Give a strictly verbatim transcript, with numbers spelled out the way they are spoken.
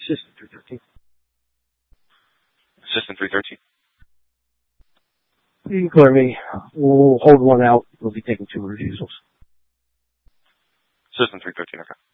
System three thirteen. System three thirteen. You can clear me. We'll hold one out. We'll be taking two refusals. System three thirteen, okay.